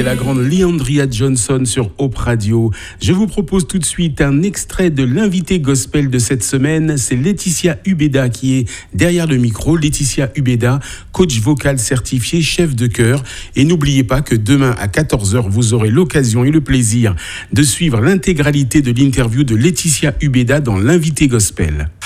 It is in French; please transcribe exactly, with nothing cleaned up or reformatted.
C'était la grande Leandria Johnson sur Hope Radio. Je vous propose tout de suite un extrait de l'invité gospel de cette semaine. C'est Laetitia Ubeda qui est derrière le micro. Laetitia Ubeda, coach vocal certifié, chef de chœur. Et n'oubliez pas que demain à quatorze heures, vous aurez l'occasion et le plaisir de suivre l'intégralité de l'interview de Laetitia Ubeda dans l'invité gospel.